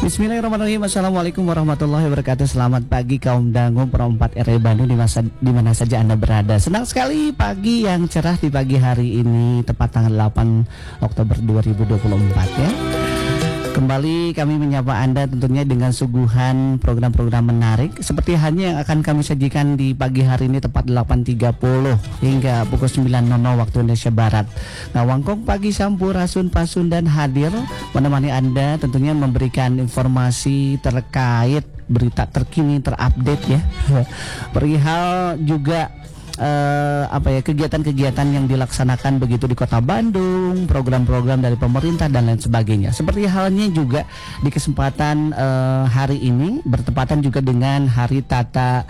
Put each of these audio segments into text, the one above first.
Bismillahirrahmanirrahim. Assalamualaikum warahmatullahi wabarakatuh. Selamat pagi kaum dangu perempat RW Bandung di mana saja Anda berada. Senang sekali pagi yang cerah di pagi hari ini, tepat tanggal 8 Oktober 2024 ya. Kembali kami menyapa Anda tentunya dengan suguhan program-program menarik seperti halnya yang akan kami sajikan di pagi hari ini tepat 8.30 hingga pukul 9.00 waktu Indonesia Barat. Nah, Wangkong Pagi Sampurasun Pasun dan hadir menemani Anda tentunya memberikan informasi terkait berita terkini terupdate ya. Perihal juga kegiatan-kegiatan yang dilaksanakan begitu di Kota Bandung, program-program dari pemerintah dan lain sebagainya. Seperti halnya juga di kesempatan hari ini bertepatan juga dengan Hari Tata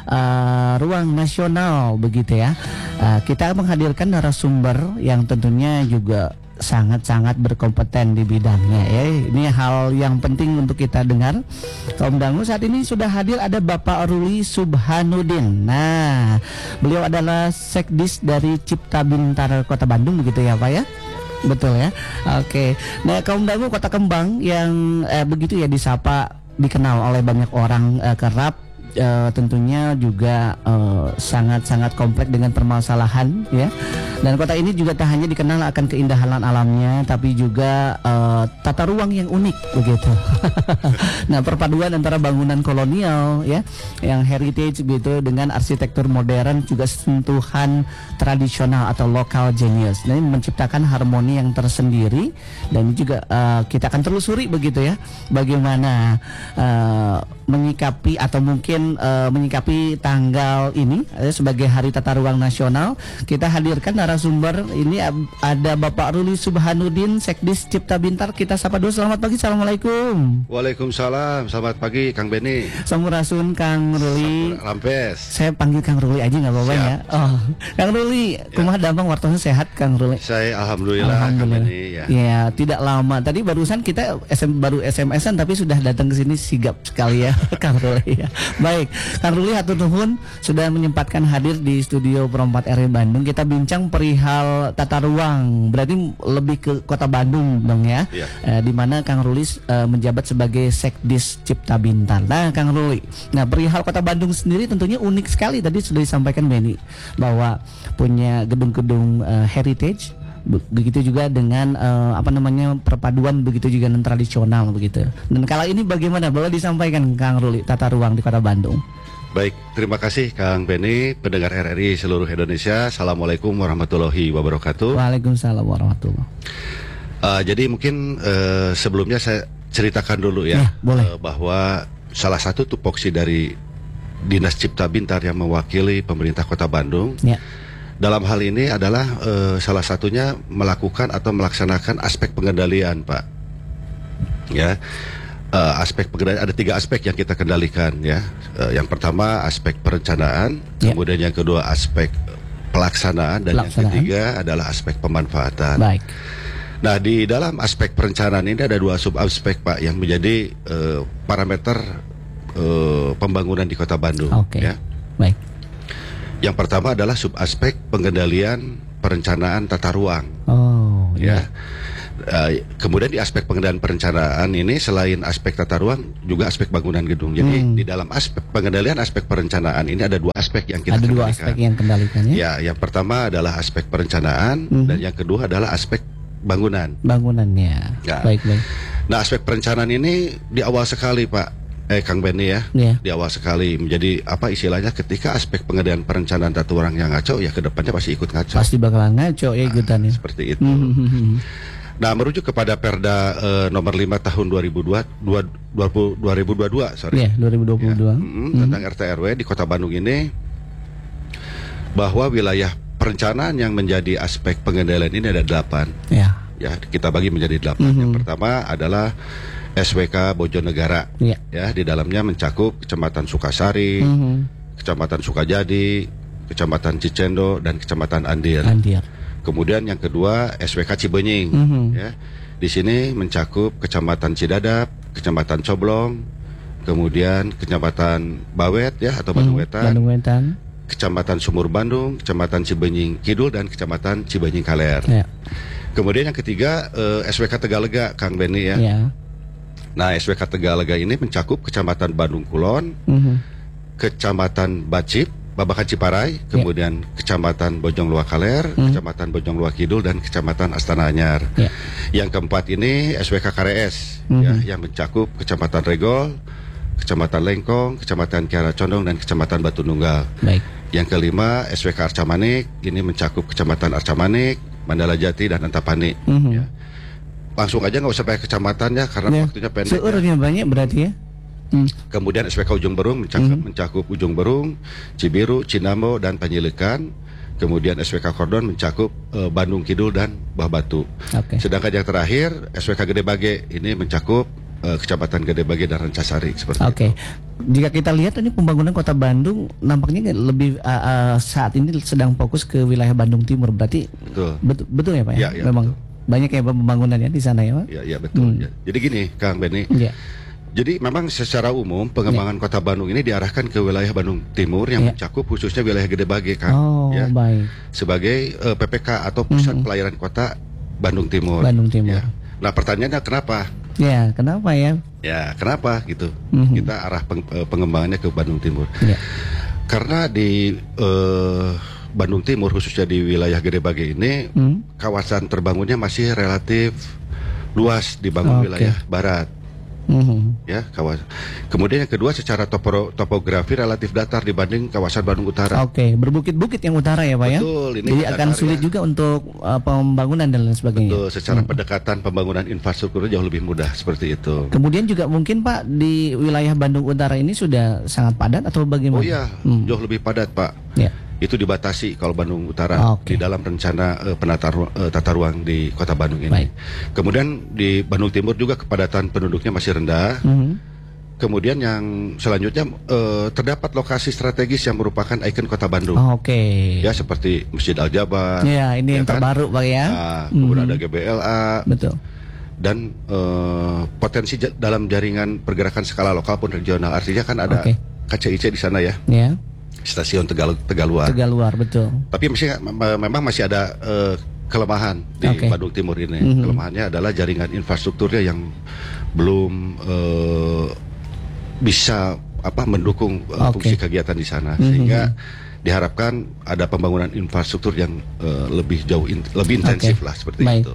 Ruang Nasional begitu ya. Kita menghadirkan narasumber yang tentunya juga sangat-sangat berkompeten di bidangnya ya. Ini hal yang penting untuk kita dengar. Kaum dangu, saat ini sudah hadir ada Bapak Ruli Subhanudin. Nah, beliau adalah Sekdis dari Cipta Bintar Kota Bandung begitu ya Pak ya. Betul ya. Oke. Nah, kaum dangu Kota Kembang yang begitu ya disapa, dikenal oleh banyak orang kerap tentunya juga sangat-sangat kompleks dengan permasalahan ya. Dan kota ini juga tak hanya dikenal akan keindahan alamnya, tapi juga tata ruang yang unik begitu. Nah, perpaduan antara bangunan kolonial ya, yang heritage gitu dengan arsitektur modern juga sentuhan tradisional atau local genius. Nah, ini menciptakan harmoni yang tersendiri, dan ini juga kita akan telusuri begitu ya, bagaimana menyikapi atau mungkin menyikapi tanggal ini sebagai Hari Tata Ruang Nasional. Kita hadirkan narasumber ini, ada Bapak Ruli Subhanudin, Sekdis Cipta Bintar. Kita sapa dulu. Selamat pagi. Assalamualaikum. Waalaikumsalam. Selamat pagi Kang Beni. Sampurasun Kang Ruli. Lampes. Saya panggil Kang Ruli aja nggak apa-apa ya. Oh, Kang Ruli, kumaha damang wartosnya sehat Kang Ruli? Saya alhamdulillah. Kang Beni, ya, tidak lama. Tadi barusan kita baru SMS-an tapi sudah datang ke sini sigap sekali ya Kang Ruli ya. Baik, Kang Ruli hatur nuhun sudah menyempatkan hadir di studio Perempat RW Bandung. Kita bincang perihal tata ruang, berarti lebih ke Kota Bandung dong ya, di mana Kang Ruli menjabat sebagai Sekdis Cipta Bintar. Nah, Kang Ruli, nah perihal Kota Bandung sendiri tentunya unik sekali. Tadi sudah disampaikan Beni bahwa punya gedung-gedung heritage, begitu juga dengan perpaduan begitu juga dengan tradisional begitu. Dan kala ini bagaimana, boleh disampaikan Kang Ruli tata ruang di Kota Bandung? Baik, terima kasih Kang Beni, pendengar RRI seluruh Indonesia. Assalamualaikum warahmatullahi wabarakatuh. Waalaikumsalam warahmatullahi. Jadi mungkin sebelumnya saya ceritakan dulu ya, bahwa salah satu tupoksi dari Dinas Cipta Bintar yang mewakili pemerintah Kota Bandung dalam hal ini adalah salah satunya melakukan atau melaksanakan aspek pengendalian, Pak. Ya. Aspek pengendalian ada 3 aspek yang kita kendalikan ya. Yang pertama aspek perencanaan, kemudian yang kedua aspek pelaksanaan, dan yang ketiga adalah aspek pemanfaatan. Baik. Nah, di dalam aspek perencanaan ini ada 2 sub-aspek, Pak, yang menjadi parameter pembangunan di Kota Bandung. Ya. Baik. Yang pertama adalah sub-aspek pengendalian perencanaan tata ruang. Ya. Kemudian di aspek pengendalian perencanaan ini selain aspek tata ruang juga aspek bangunan gedung. Jadi di dalam aspek pengendalian aspek perencanaan ini ada 2 aspek yang kita kendalikan. Ada 2 aspek yang kendalikan ya. Ya, yang pertama adalah aspek perencanaan dan yang kedua adalah aspek bangunan. Bangunannya. Ya. Baik. Nah, aspek perencanaan ini di awal sekali, Pak. Kang Beni ya. Di awal sekali menjadi istilahnya, ketika aspek pengendalian perencanaan tata ruang yang ngaco, ya kedepannya pasti ikut ngaco. Pasti bakalan ngaco ya ikutannya. Seperti itu. Nah, merujuk kepada Perda nomor 5 tahun 2022, sorry. 2022. Tentang RT RW di Kota Bandung ini, bahwa wilayah perencanaan yang menjadi aspek pengendalian ini ada 8. Ya, kita bagi menjadi 8. Yang pertama adalah SWK Bojonegara. Ya, di dalamnya mencakup Kecamatan Sukasari, Kecamatan Sukajadi, Kecamatan Cicendo, dan Kecamatan Andir. Kemudian yang kedua SWK Cibenying. Ya, di sini mencakup Kecamatan Cidadap, Kecamatan Coblong, kemudian Kecamatan Bawet ya atau Bandung Wetan, Kecamatan Sumur Bandung, Kecamatan Cibenying Kidul, dan Kecamatan Cibenying Kaler. Kemudian yang ketiga SWK Tegalega, Kang Beni ya. Nah, SWK Tegalega ini mencakup Kecamatan Bandung Kulon, Kecamatan Bacip, Babakan Ciparai, kemudian Kecamatan Bojong Luak Kaler, Kecamatan Bojong Luak Kidul, dan Kecamatan Astana Anyar. Yang keempat ini SWK Karees, ya, yang mencakup Kecamatan Regol, Kecamatan Lengkong, Kecamatan Kiara Condong, dan Kecamatan Batu Nunggal. Baik. Yang kelima SWK Arcamanik, ini mencakup Kecamatan Arcamanik, Mandala Jati, dan Antapani. Ya. Langsung aja nggak usah pakai kecamatan ya, karena waktunya pendek. Seurnya banyak berarti ya. Kemudian SWK Ujung Berung mencakup Ujung Berung, Cibiru, Cinambo, dan Panjilikan. Kemudian SWK Kordon mencakup Bandung Kidul dan Buah Batu. Sedangkan yang terakhir SWK Gede Bage ini mencakup Kecamatan Gede Bage dan Rancasari seperti itu. Jika kita lihat ini pembangunan Kota Bandung nampaknya lebih saat ini sedang fokus ke wilayah Bandung Timur, berarti betul ya Pak ya? Memang betul. Banyak ya pembangunan ya di sana ya Pak? Ya betul. Ya. Jadi gini Kang Benny. Jadi memang secara umum pengembangan Kota Bandung ini diarahkan ke wilayah Bandung Timur yang mencakup khususnya wilayah Gede Bage Kang. Baik. Sebagai PPK atau Pusat Pelayanan Kota Bandung Timur. Ya. Nah pertanyaannya kenapa? Ya, kenapa ya? Ya, kenapa gitu? Kita arah pengembangannya ke Bandung Timur. Karena di Bandung Timur khususnya di wilayah Gede Bage ini kawasan terbangunnya masih relatif luas dibangun wilayah barat. Ya, kawasan. Kemudian yang kedua secara topografi relatif datar dibanding kawasan Bandung Utara. Berbukit-bukit yang utara ya Pak ya. Betul, ini jadi akan sulit juga untuk pembangunan dan lain sebagainya. Betul, secara pendekatan pembangunan infrastruktur jauh lebih mudah seperti itu. Kemudian juga mungkin Pak di wilayah Bandung Utara ini sudah sangat padat atau bagaimana? Oh iya, jauh lebih padat Pak. Itu dibatasi kalau Bandung Utara di dalam rencana tata ruang di Kota Bandung ini. Kemudian di Bandung Timur juga kepadatan penduduknya masih rendah. Kemudian yang selanjutnya terdapat lokasi strategis yang merupakan ikon Kota Bandung. Ya seperti Masjid Al Jabar. Ya ini yang terbaru Pak ya. Kemudian ada GBLA. Betul. Dan potensi dalam jaringan pergerakan skala lokal pun regional. Artinya kan ada KCIC di sana ya. Stasiun Tegaluar. Betul. Tapi memang masih ada kelemahan di Bandung Timur ini. Kelemahannya adalah jaringan infrastrukturnya yang belum bisa mendukung fungsi kegiatan di sana, sehingga diharapkan ada pembangunan infrastruktur yang lebih intensif lah seperti itu.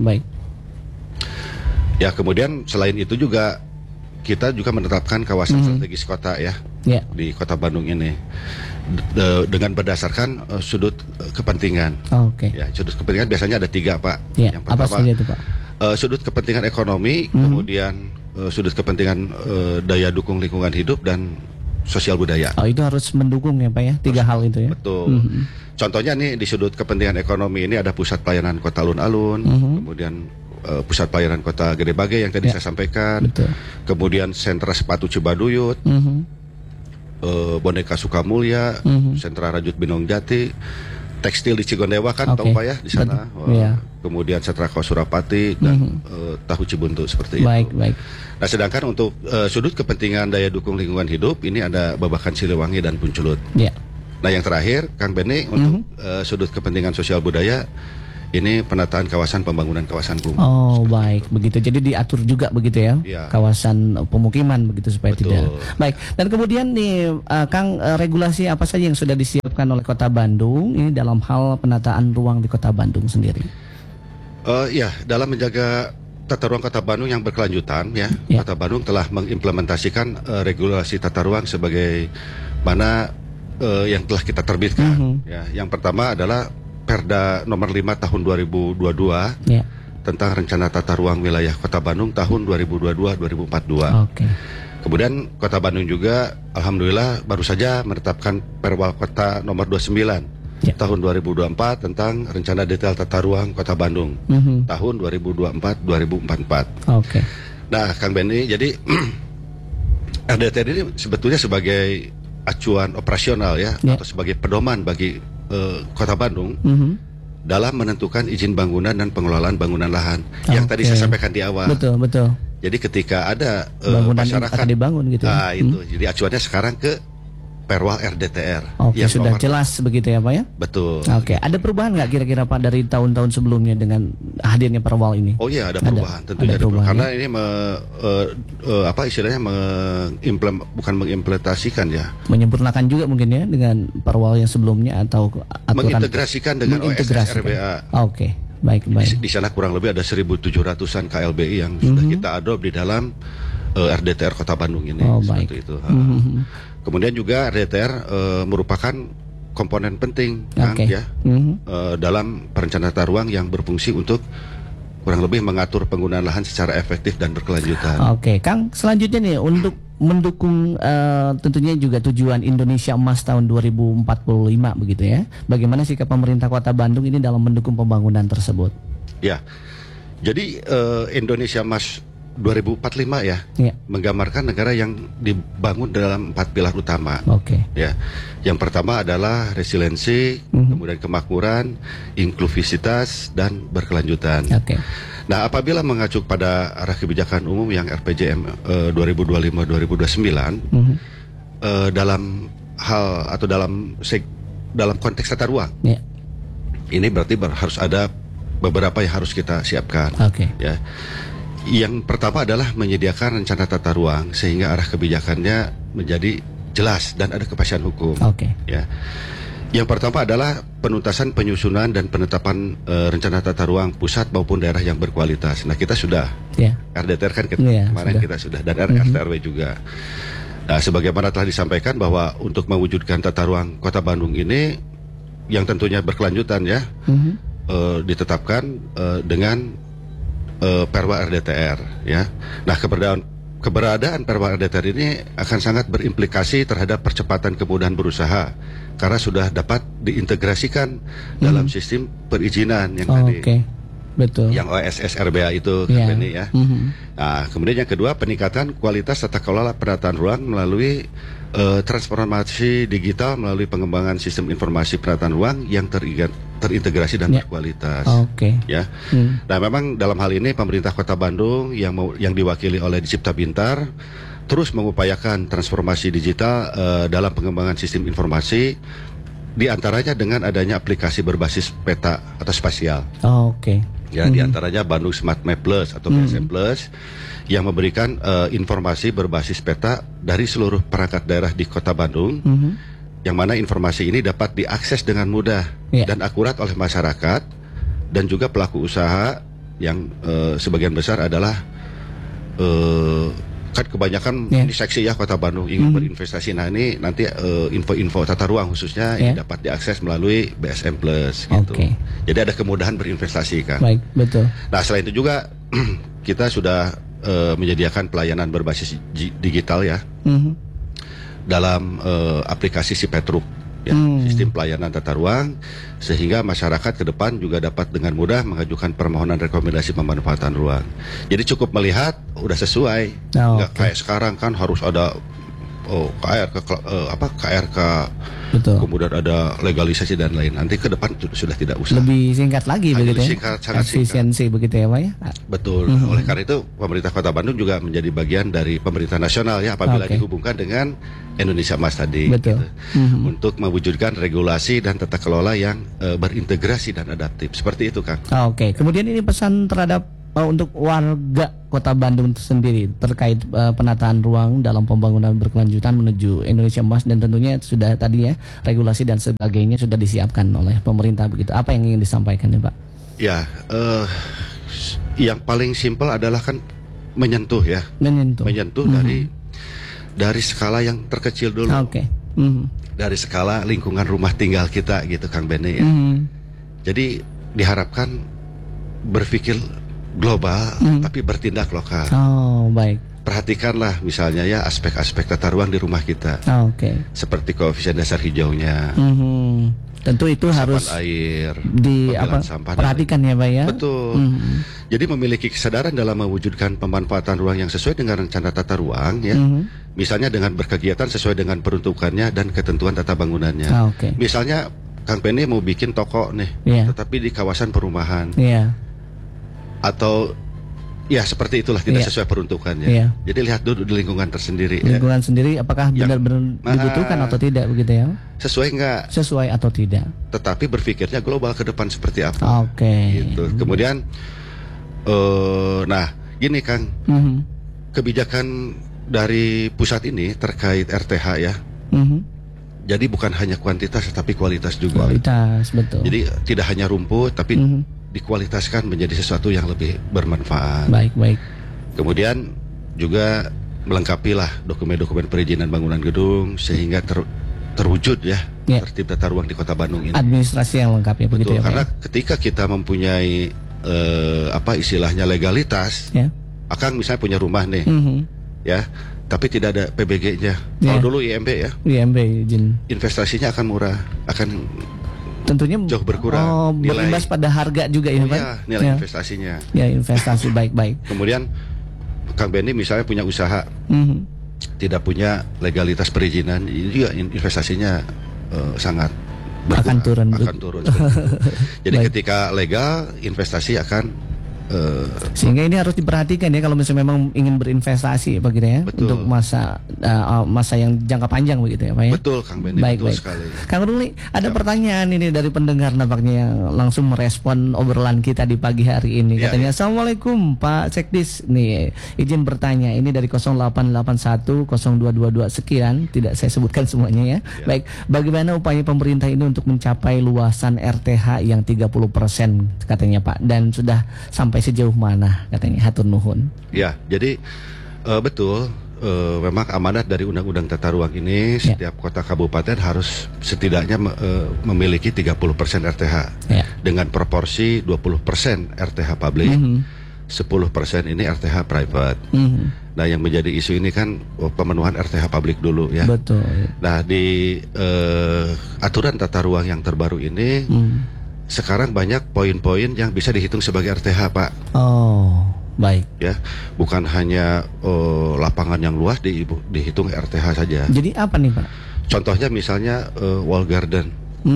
Ya, kemudian selain itu juga kita juga menetapkan kawasan strategis kota ya di Kota Bandung ini dengan berdasarkan sudut kepentingan. Ya, sudut kepentingan biasanya ada 3 Pak. Yang pertama, apa saja itu Pak? Sudut kepentingan ekonomi, kemudian sudut kepentingan daya dukung lingkungan hidup, dan sosial budaya. Itu harus mendukung ya Pak ya, 3 hal itu ya. Betul. Contohnya nih di sudut kepentingan ekonomi ini ada pusat pelayanan Kota Alun-Alun, kemudian pusat pelayanan Kota Gede Bage yang tadi saya sampaikan. Kemudian sentra sepatu Cibaduyut, boneka Sukamulya, sentra rajut Binong Jati, tekstil di Cigondewa kan tahu Pak ya di sana. Kemudian sentra kaos Surapati dan tahu Cibuntu seperti itu. Nah, sedangkan untuk sudut kepentingan daya dukung lingkungan hidup ini ada Babakan Siliwangi dan Punculut. Nah, yang terakhir Kang Benny untuk sudut kepentingan sosial budaya ini penataan kawasan pembangunan kawasan kumuh. Baik, begitu. Jadi diatur juga begitu ya, kawasan pemukiman begitu supaya tidak. Baik. Dan kemudian nih Kang, regulasi apa saja yang sudah disiapkan oleh Kota Bandung ini dalam hal penataan ruang di Kota Bandung sendiri? Dalam menjaga tata ruang Kota Bandung yang berkelanjutan Kota Bandung telah mengimplementasikan regulasi tata ruang sebagai mana yang telah kita terbitkan. Yang pertama adalah Perda nomor 5 tahun 2022 tentang rencana tata ruang wilayah Kota Bandung tahun 2022-2042. Kemudian Kota Bandung juga alhamdulillah baru saja menetapkan Perwal Kota nomor 29 tahun 2024 tentang rencana detail tata ruang Kota Bandung tahun 2024-2044. Nah, Kang Benny, jadi RDTR ini sebetulnya sebagai acuan operasional atau sebagai pedoman bagi Kota Bandung dalam menentukan izin bangunan dan pengelolaan bangunan lahan yang tadi saya sampaikan di awal. Betul. Jadi ketika ada bangunan masyarakat akan dibangun gitu. Itu jadi acuannya sekarang ke Perwal RDTR. Oke, sudah jelas begitu ya Pak ya? Betul. Oke, ada perubahan nggak kira-kira Pak dari tahun-tahun sebelumnya dengan hadirnya Perwal ini? Oh iya, ada perubahan, tentunya ada perubahan. Karena ini istilahnya bukan mengimplementasikan ya. Menyempurnakan juga mungkin ya dengan Perwal yang sebelumnya atau aturan mengintegrasikan dengan OSS RBA. Oke, baik. Di sana kurang lebih ada 1.700-an KLBI yang sudah kita adopt di dalam RDTR Kota Bandung ini. Baik. Itu. Kemudian juga RDTR merupakan komponen penting dalam perencanaan tata ruang yang berfungsi untuk kurang lebih mengatur penggunaan lahan secara efektif dan berkelanjutan. Oke, Kang, selanjutnya nih untuk mendukung tentunya juga tujuan Indonesia Emas tahun 2045 begitu ya. Bagaimana sikap pemerintah Kota Bandung ini dalam mendukung pembangunan tersebut? Ya, jadi Indonesia Emas 2045 ya, menggambarkan negara yang dibangun dalam 4 pilar utama. Ya, yang pertama adalah resiliensi, kemudian kemakmuran, inklusivitas dan berkelanjutan. Nah, apabila mengacu pada arah kebijakan umum yang RPJM 2025-2029 dalam hal atau dalam konteks tata ruang, ini berarti harus ada beberapa yang harus kita siapkan. Ya. Yang pertama adalah menyediakan rencana tata ruang sehingga arah kebijakannya menjadi jelas dan ada kepastian hukum. Ya. Yang pertama adalah penuntasan penyusunan dan penetapan rencana tata ruang pusat maupun daerah yang berkualitas. Nah, kita sudah RDTR kan kemarin kita sudah dan RTRW juga. Nah, sebagaimana telah disampaikan bahwa untuk mewujudkan tata ruang Kota Bandung ini yang tentunya berkelanjutan ya, ditetapkan dengan Perwa RDTR ya. Nah, keberadaan Perwa RDTR ini akan sangat berimplikasi terhadap percepatan kemudahan berusaha karena sudah dapat diintegrasikan dalam sistem perizinan yang tadi. Betul. Yang OSS RBA itu ini ya. Nah, kemudian yang kedua, peningkatan kualitas tata kelola penataan ruang melalui transformasi digital melalui pengembangan sistem informasi penataan ruang yang terintegrasi dan berkualitas. Ya. Nah, memang dalam hal ini pemerintah Kota Bandung yang diwakili oleh Dicipta Bintar terus mengupayakan transformasi digital dalam pengembangan sistem informasi, di antaranya dengan adanya aplikasi berbasis peta atau spasial. Ya, di antaranya Bandung Smart Map Plus atau BSM Plus yang memberikan informasi berbasis peta dari seluruh perangkat daerah di Kota Bandung, yang mana informasi ini dapat diakses dengan mudah dan akurat oleh masyarakat dan juga pelaku usaha yang sebagian besar adalah kan kebanyakan di seksi ya Kota Bandung ingin berinvestasi. Nah, ini nanti info-info tata ruang khususnya ini dapat diakses melalui BSM Plus gitu. Jadi ada kemudahan berinvestasi kan. Baik, betul. Nah, selain itu juga kita sudah menyediakan pelayanan berbasis digital ya dalam aplikasi Sipetruk ya, sistem pelayanan tata ruang, sehingga masyarakat ke depan juga dapat dengan mudah mengajukan permohonan rekomendasi pemanfaatan ruang. Jadi cukup melihat udah sesuai, nggak kayak sekarang kan harus ada KRK, kemudian ada legalisasi dan lain. Nanti ke depan sudah tidak usah. Lebih singkat lagi begitu ya? Sangat efisiensi singkat. Begitu ya Pak ya? Betul. Oleh karena itu pemerintah Kota Bandung juga menjadi bagian dari pemerintah nasional ya apabila dihubungkan dengan Indonesia Emas tadi. Betul. Gitu. Untuk mewujudkan regulasi dan tata kelola yang berintegrasi dan adaptif. Seperti itu, Kang. Kemudian ini pesan terhadap untuk warga Kota Bandung sendiri terkait penataan ruang dalam pembangunan berkelanjutan menuju Indonesia Emas, dan tentunya sudah tadi ya regulasi dan sebagainya sudah disiapkan oleh pemerintah begitu. Apa yang ingin disampaikan ya Pak? Ya, yang paling simpel adalah kan menyentuh ya. Menyentuh dari skala yang terkecil dulu. Dari skala lingkungan rumah tinggal kita gitu Kang Beni ya. Jadi diharapkan berpikir global tapi bertindak lokal. Baik. Perhatikanlah misalnya ya aspek-aspek tata ruang di rumah kita. Seperti koefisien dasar hijaunya. Tentu itu harus air, perhatikan ya Pak ya. Betul. Jadi memiliki kesadaran dalam mewujudkan pemanfaatan ruang yang sesuai dengan rencana tata ruang ya. Misalnya dengan berkegiatan sesuai dengan peruntukannya dan ketentuan tata bangunannya. Misalnya Kang Penny mau bikin toko nih, tetapi di kawasan perumahan. Atau Ya seperti itulah, tidak sesuai peruntukannya. Jadi lihat dulu di lingkungan tersendiri. Lingkungan sendiri apakah benar-benar dibutuhkan atau tidak begitu ya? Sesuai nggak? Sesuai atau tidak? Tetapi berpikirnya global ke depan seperti apa? Gitu. Kemudian, nah gini Kang, kebijakan dari pusat ini terkait RTH ya. Jadi bukan hanya kuantitas tetapi kualitas juga. Kualitas, betul. Jadi tidak hanya rumput tapi dikualitaskan menjadi sesuatu yang lebih bermanfaat. Baik. Kemudian juga melengkapilah dokumen-dokumen perizinan bangunan gedung sehingga terwujud ya tertib tata ruang di Kota Bandung ini. Administrasi yang lengkap ya. Betul, begitu ya. Karena ketika kita mempunyai istilahnya legalitas, Akang misalnya punya rumah nih, ya, tapi tidak ada PBG-nya. Kalau dulu IMB ya. IMB izin. Investasinya akan murah, akan tentunya jauh berkurang. Berimbas pada harga juga ya, Pak? Iya, nilai investasinya. Ya, investasi baik. Kemudian Kang Benny misalnya punya usaha, tidak punya legalitas perizinan, juga investasinya sangat akan turun. Jadi ketika legal, investasi akan sehingga ini harus diperhatikan ya kalau misalnya memang ingin berinvestasi begitu ya. Betul. Untuk masa yang jangka panjang begitu ya Pak ya. Betul Kang Benny, betul sekali. Kang Ruli, ada pertanyaan ini dari pendengar nampaknya yang langsung merespon obrolan kita di pagi hari ini. Katanya Assalamualaikum Pak Sekdis, nih izin bertanya, ini dari 0881 0222 sekian, tidak saya sebutkan semuanya ya. Baik, bagaimana upaya pemerintah ini untuk mencapai luasan RTH yang 30% katanya Pak, dan sudah sampai sejauh mana katanya, hatur nuhun. Ya, jadi betul, memang amanat dari Undang-Undang Tata Ruang ini setiap kota kabupaten harus setidaknya memiliki 30% RTH dengan proporsi 20% RTH publik, 10% ini RTH private. Nah, yang menjadi isu ini kan pemenuhan RTH publik dulu ya. Betul. Nah, di aturan tata ruang yang terbaru ini sekarang banyak poin-poin yang bisa dihitung sebagai RTH, Pak. Oh, baik. Ya, bukan hanya lapangan yang luas dihitung RTH saja. Jadi apa nih, Pak? Contohnya misalnya wall garden.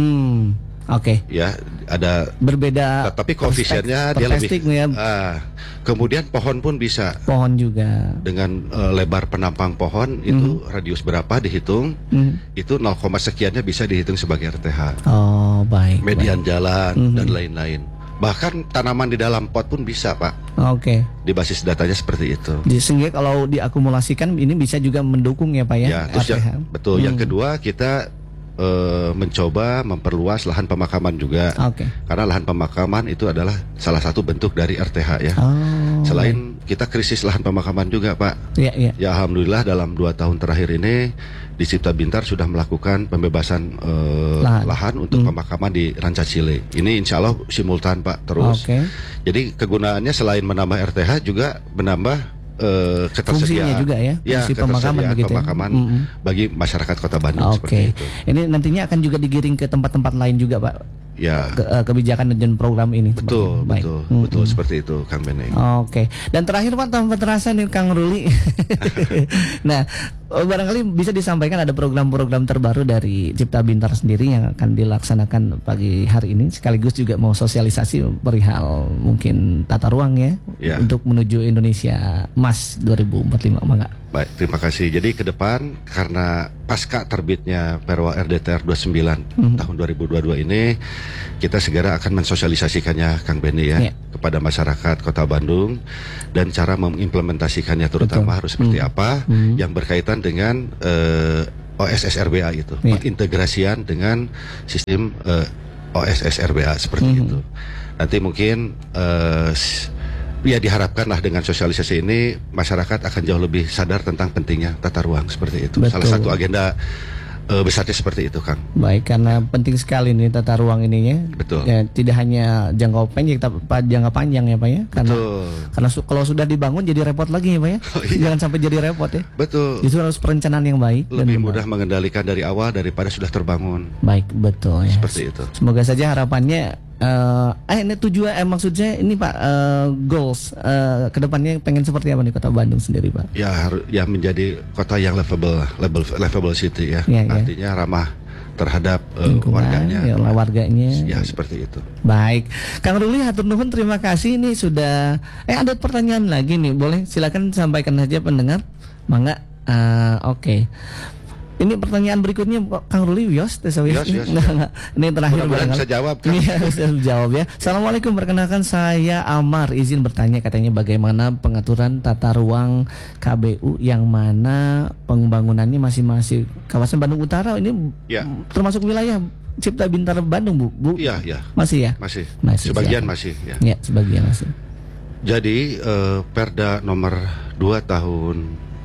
Oke. Ya, ada berbeda. Tapi koefisiennya dia lebih. Ya. Kemudian pohon pun bisa. Pohon juga. Dengan lebar penampang pohon itu radius berapa dihitung, itu 0, sekiannya bisa dihitung sebagai RTH. Oh, baik. Median jalan dan lain-lain. Bahkan tanaman di dalam pot pun bisa, Pak. Oke. Di basis datanya seperti itu. Sehingga kalau diakumulasikan ini bisa juga mendukung ya, Pak ya. Ya, terus betul. Yang kedua, kita mencoba memperluas lahan pemakaman juga. Karena lahan pemakaman itu adalah salah satu bentuk dari RTH ya. Selain kita krisis lahan pemakaman juga, Pak. Ya, alhamdulillah dalam 2 tahun terakhir ini di Cipta Bintar sudah melakukan pembebasan lahan untuk pemakaman di Rancacile. Ini insya Allah simultan, Pak, terus. Jadi kegunaannya selain menambah RTH juga menambah ketersediaan juga ya, fungsi pemakaman begitu pemakaman bagi masyarakat Kota Bandung seperti itu. Ini nantinya akan juga digiring ke tempat-tempat lain juga, Pak. Ya, kebijakan dan program ini. Betul, betul seperti itu, Kang Benny. Dan terakhir, Pak, tanpa terasa nih Kang Ruli. Nah, barangkali bisa disampaikan ada program-program terbaru dari Cipta Bintar sendiri yang akan dilaksanakan pagi hari ini, sekaligus juga mau sosialisasi perihal mungkin tata ruang ya. Untuk menuju Indonesia Emas 2045, Bang. Baik, terima kasih. Jadi ke depan karena pasca terbitnya Perwa RDTR 29 tahun 2022 ini, kita segera akan mensosialisasikannya, Kang Benny ya, kepada masyarakat Kota Bandung, dan cara mengimplementasikannya terutama harus seperti apa yang berkaitan dengan OSS RBA itu, pengintegrasian dengan sistem OSS RBA seperti itu. Nanti mungkin ya diharapkanlah dengan sosialisasi ini masyarakat akan jauh lebih sadar tentang pentingnya tata ruang seperti itu. Salah satu agenda besarnya seperti itu, Kang. Baik, karena penting sekali nih tata ruang ininya. Betul. Ya, tidak hanya jangka pendek tapi jangka panjang ya, Pak ya. Karena kalau sudah dibangun jadi repot lagi ya, Pak ya. Jangan sampai jadi repot ya. Betul. Justru harus perencanaan yang baik. Lebih mudah mengendalikan dari awal daripada sudah terbangun. Baik, betul ya. Seperti itu. Semoga saja harapannya ini tujuan maksudnya ini Pak, goals kedepannya pengen seperti apa nih Kota Bandung sendiri, Pak? Ya menjadi kota yang livable city ya. Artinya ramah terhadap warganya. Ya, seperti itu. Baik, Kang Ruli hatur nuhun, terima kasih. Ini sudah ada pertanyaan lagi nih, boleh silakan sampaikan saja pendengar. Mangga. Oke. Ini pertanyaan berikutnya Kang Ruli, Yos. Ini terakhir bisa jawab kan? Iya, bisa jawab ya. Assalamualaikum, perkenalkan saya Amar, izin bertanya, katanya bagaimana pengaturan tata ruang KBU yang mana pembangunannya masih kawasan Bandung Utara ini termasuk wilayah Cipta Bintara Bandung, Bu? Iya. Masih ya? Masih. Sebagian masih ya. Ya, sebagian masih. Jadi Perda nomor 2 tahun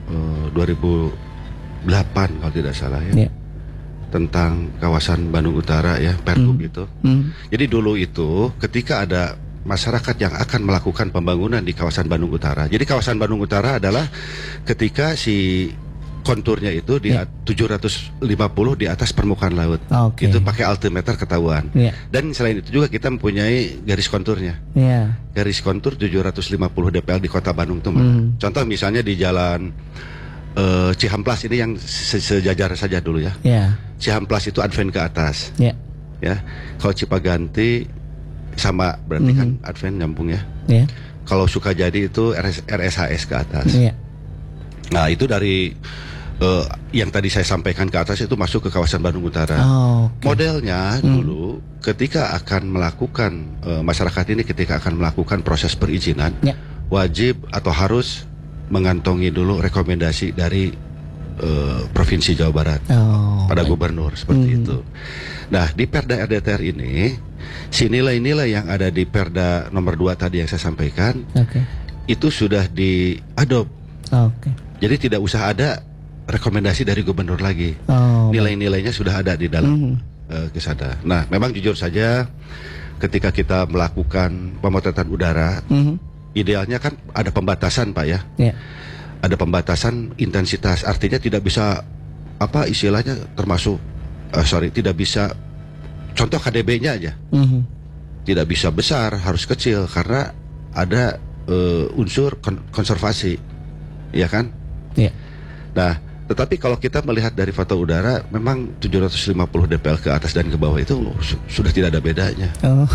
2008 kalau tidak salah ya. Tentang kawasan Bandung Utara ya, Pergub itu. Jadi dulu itu ketika ada masyarakat yang akan melakukan pembangunan di kawasan Bandung Utara. Jadi kawasan Bandung Utara adalah ketika si konturnya itu di 750 di atas permukaan laut. Itu pakai altimeter ketahuan. Dan selain itu juga kita mempunyai garis konturnya. Garis kontur 750 dpl di Kota Bandung itu mana? Contoh misalnya di jalan Cihamplas ini yang sejajar saja dulu ya. Cihamplas itu Advent ke atas. Ya. Kalau Cipaganti sama berarti kan Advent nyambung ya. Kalau Sukajadi itu RSHS ke atas. Nah, itu dari yang tadi saya sampaikan ke atas itu masuk ke kawasan Bandung Utara. Modelnya dulu ketika akan melakukan masyarakat ini ketika akan melakukan proses perizinan wajib atau harus mengantongi dulu rekomendasi dari Provinsi Jawa Barat pada gubernur seperti itu. Nah, di Perda RDTR ini si nilai-nilai yang ada di Perda nomor 2 tadi yang saya sampaikan itu sudah diadop. Jadi tidak usah ada rekomendasi dari gubernur lagi. Nilai-nilainya sudah ada di dalam kesada. Nah, memang jujur saja ketika kita melakukan pemotretan udara idealnya kan ada pembatasan, Pak ya. Ada pembatasan intensitas, artinya tidak bisa apa istilahnya termasuk tidak bisa contoh KDB-nya aja. Tidak bisa besar, harus kecil karena ada unsur konservasi. Ya kan? Nah, tetapi kalau kita melihat dari foto udara memang 750 dpl ke atas dan ke bawah itu sudah tidak ada bedanya.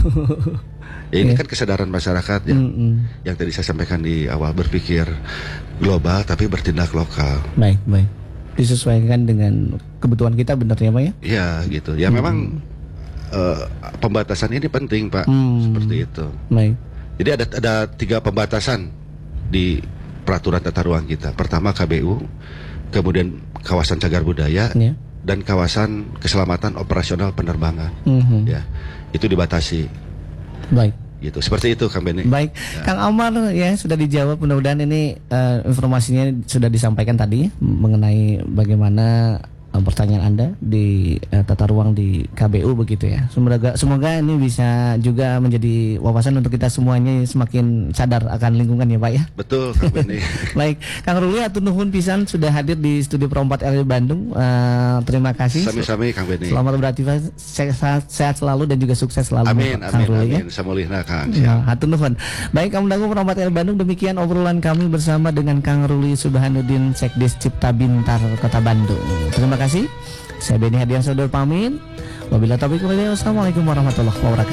Ya, ini kan kesadaran masyarakat ya, yang tadi saya sampaikan di awal, berpikir global tapi bertindak lokal. Baik. Disesuaikan dengan kebutuhan kita, benar ya Pak ya? Ya gitu. Ya memang pembatasan ini penting Pak, seperti itu. Baik. Jadi ada 3 pembatasan di peraturan tata ruang kita. Pertama KBU, kemudian kawasan cagar budaya, dan kawasan keselamatan operasional penerbangan. Ya, itu dibatasi. Baik. Gitu, seperti itu Kang Beni. Baik, Kang Amar ya sudah dijawab, mudah-mudahan ini informasinya sudah disampaikan tadi mengenai bagaimana pertanyaan Anda di tata ruang di KBU begitu ya. Semoga ini bisa juga menjadi wawasan untuk kita semuanya semakin sadar akan lingkungan ya Pak ya. Betul Kang Beni. Baik, Kang Ruli hatur nuhun pisan sudah hadir di Studio Pro 4 RRI Bandung. Terima kasih. Sami-sami Kang Beni. Selamat beraktivitas, sehat selalu dan juga sukses selalu. Amin. Samulihna Kang. Hatur nuhun. Baik, Kang Dangu Pro 4 RRI Bandung, demikian obrolan kami bersama dengan Kang Ruli Subhanuddin, Sekdes Cipta Bintar Kota Bandung. Terima kasih. Saya Beni Hadian Sodor pamit. Wabillahi taufiq wal hidayah. Wassalamualaikum warahmatullahi wabarakatuh.